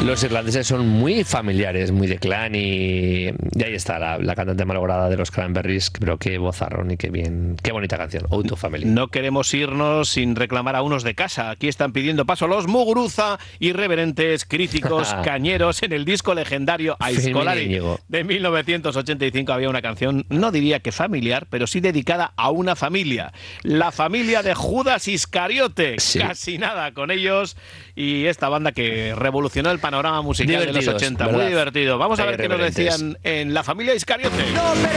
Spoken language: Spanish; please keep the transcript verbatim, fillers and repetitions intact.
Los irlandeses son muy familiares, muy de clan y, y ahí está la, la cantante malograda de los Cranberries, pero qué vozarrón y qué bien, qué bonita canción, O two Family. No queremos irnos sin reclamar a unos de casa. Aquí están pidiendo paso los Muguruza, irreverentes, críticos, cañeros. En el disco legendario Aizkolari de mil novecientos ochenta y cinco había una canción, no diría que familiar, pero sí dedicada a una familia. La familia de Judas Iscariote. Sí. Casi nada con ellos. Y esta banda que revolucionó el panorama musical de los ochenta. Muy divertido. Vamos a ver qué nos decían en La familia Iscariote. No, pero...